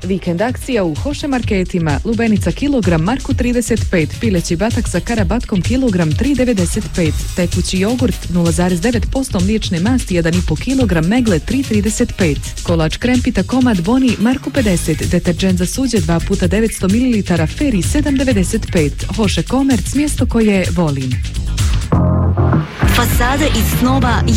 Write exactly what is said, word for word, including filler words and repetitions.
Vikend akcija u Hoše marketima. Lubenica kilogram marku trideset pet, pileći batak sa karabatkom kilogram tri devedeset pet, tekući jogurt nula zarez devet posto mliječne masti jedan i po kilogram megle tri trideset pet, kolač krempita komad Boni marku pedeset, deterđent za suđe dva puta devetsto mililitara Feri sedam devedeset pet. Hoše Komerc, mjesto koje volim. Fasade iz snova